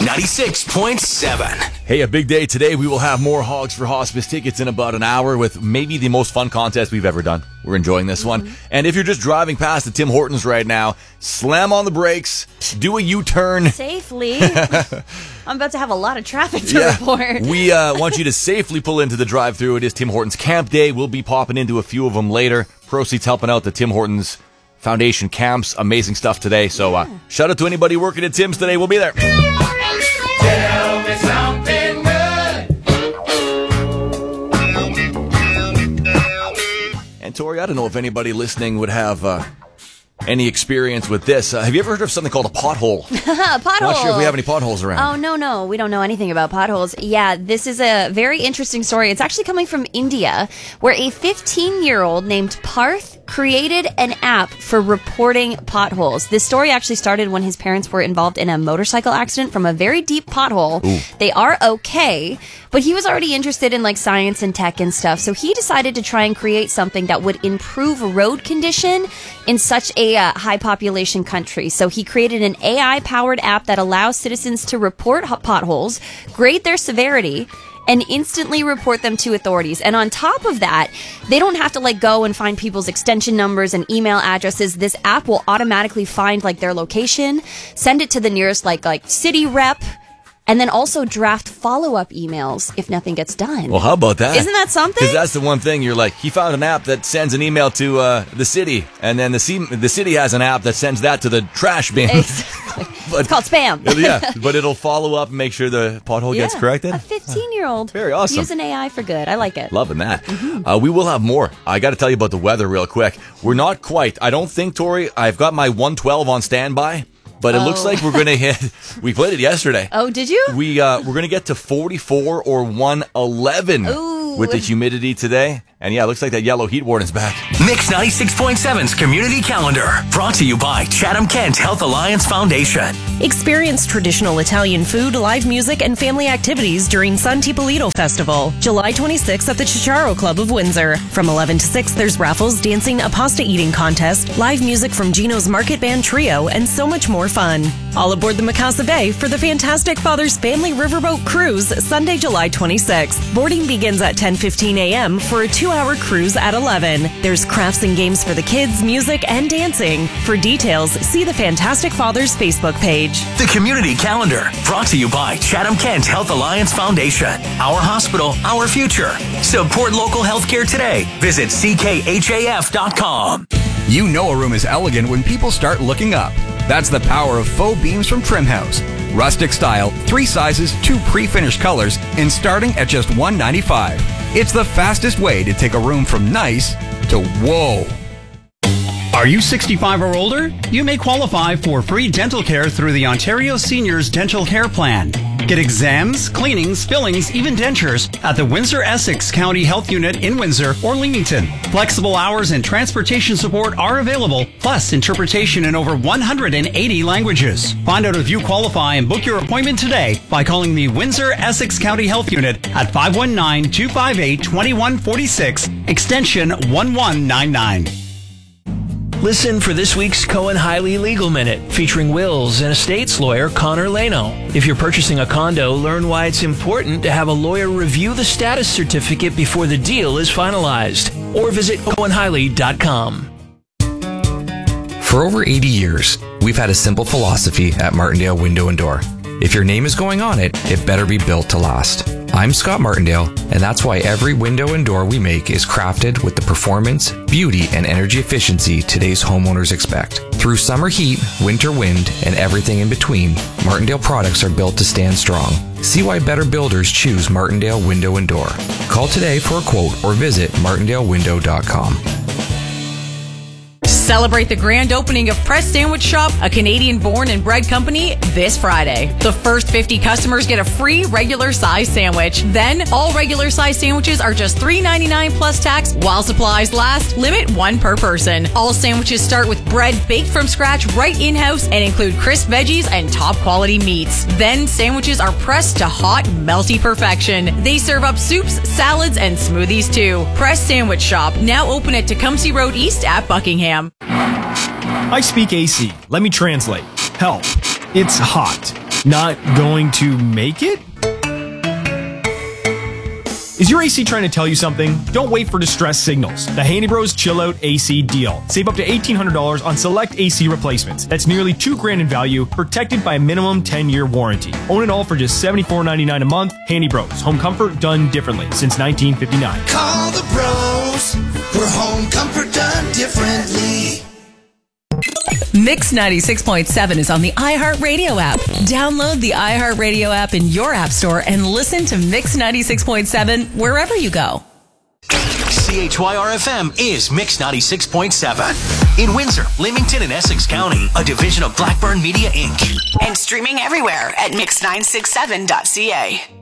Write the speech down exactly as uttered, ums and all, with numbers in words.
ninety-six point seven. Hey, a big day today. We will have more Hogs for Hospice tickets in about an hour with maybe the most fun contest we've ever done. We're enjoying this mm-hmm. one. And if you're just driving past the Tim Hortons right now, slam on the brakes, do a U-turn. Safely. I'm about to have a lot of traffic to yeah. report. We uh, want you to safely pull into the drive-thru. It is Tim Hortons Camp Day. We'll be popping into a few of them later. Proceeds helping out the Tim Hortons Foundation camps. Amazing stuff today. So uh, shout out to anybody working at Tim's today. We'll be there. Tell me something good. And Tori, I don't know if anybody listening would have uh, any experience with this. Uh, have you ever heard of something called a pothole? Pothole. Not sure if we have any potholes around. Oh, no, no. We don't know anything about potholes. Yeah, this is a very interesting story. It's actually coming from India, where a fifteen-year-old named Parth created an app for reporting potholes. This story actually started when his parents were involved in a motorcycle accident from a very deep pothole. Ooh. They are okay, but he was already interested in like science and tech and stuff, so he decided to try and create something that would improve road condition in such a uh, high population country. So he created an A I-powered app that allows citizens to report hot potholes, grade their severity, and instantly report them to authorities. And on top of that, they don't have to like go and find people's extension numbers and email addresses. This app will automatically find like their location, send it to the nearest like like city rep, and then also draft follow-up emails if nothing gets done. Well, how about that? Isn't that something? Because that's the one thing. You're like, he found an app that sends an email to uh, the city, and then the, C- the city has an app that sends that to the trash bin. Exactly. But, it's called spam. Yeah, but it'll follow up and make sure the pothole yeah, gets corrected. A fifteen-year-old. Very awesome. Using A I for good. I like it. Loving that. Mm-hmm. Uh, we will have more. I got to tell you about the weather real quick. We're not quite. I don't think, Tori, I've got my one twelve on standby. But it oh. looks like we're going to hit, we played it yesterday. Oh, did you? We, uh, we're going to get to forty-four or one eleven Ooh. with the humidity today. And yeah, it looks like that yellow heat warning is back. Mix ninety-six point seven's Community Calendar, brought to you by Chatham Kent Health Alliance Foundation. Experience traditional Italian food, live music, and family activities during San Tipolito Festival, July twenty-sixth at the Chicharo Club of Windsor. From eleven to six, there's raffles, dancing, a pasta eating contest, live music from Gino's Market Band Trio, and so much more fun. All aboard the Mikasa Bay for the fantastic Father's Family Riverboat Cruise, Sunday, July twenty-sixth. Boarding begins at ten fifteen a.m. for a two-hour cruise at eleven. There's crafts and games for the kids, music, and dancing. For details, see the Fantastic Fathers Facebook page. The Community Calendar, brought to you by Chatham Kent Health Alliance Foundation. Our hospital, our future. Support local healthcare today. Visit c k h a f dot com. You know a room is elegant when people start looking up. That's the power of faux beams from Trimhouse. Rustic style, three sizes, two pre-finished colors, and starting at just one hundred ninety-five dollars. It's the fastest way to take a room from nice to whoa. Are you sixty-five or older? You may qualify for free dental care through the Ontario Seniors Dental Care Plan. Get exams, cleanings, fillings, even dentures at the Windsor-Essex County Health Unit in Windsor or Leamington. Flexible hours and transportation support are available, plus interpretation in over one hundred eighty languages. Find out if you qualify and book your appointment today by calling the Windsor-Essex County Health Unit at five one nine, two five eight, two one four six, extension one one nine nine. Listen for this week's Cohen Hiley Legal Minute, featuring wills and estates lawyer Connor Leno. If you're purchasing a condo, learn why it's important to have a lawyer review the status certificate before the deal is finalized. Or visit cohen hiley dot com. For over eighty years, we've had a simple philosophy at Martindale Window and Door. If your name is going on it, it better be built to last. I'm Scott Martindale, and that's why every window and door we make is crafted with the performance, beauty, and energy efficiency today's homeowners expect. Through summer heat, winter wind, and everything in between, Martindale products are built to stand strong. See why better builders choose Martindale Window and Door. Call today for a quote or visit martindale window dot com. Celebrate the grand opening of Press Sandwich Shop, a Canadian-born and bred company, this Friday. The first fifty customers get a free regular size sandwich. Then, all regular size sandwiches are just three ninety-nine plus tax while supplies last. Limit one per person. All sandwiches start with bread baked from scratch right in-house and include crisp veggies and top-quality meats. Then, sandwiches are pressed to hot, melty perfection. They serve up soups, salads, and smoothies too. Press Sandwich Shop, now open at Tecumseh Road East at Buckingham. I speak A C. Let me translate. Help. It's hot. not going to make it? Is your A C trying to tell you something? Don't wait for distress signals. The Handy Bros Chill Out A C deal. Save up to eighteen hundred dollars on select A C replacements. That's nearly two grand in value, protected by a minimum ten-year warranty. Own it all for just seventy-four ninety-nine a month. Handy Bros. Home comfort done differently since nineteen fifty-nine. Call the bros for home comfort done differently. Mix ninety-six point seven is on the iHeartRadio app. Download the iHeartRadio app in your app store and listen to Mix ninety-six point seven wherever you go. C H Y R F M is Mix ninety-six point seven. In Windsor, Leamington, and Essex County, a division of Blackburn Media, Incorporated. And streaming everywhere at mix nine six seven dot c a.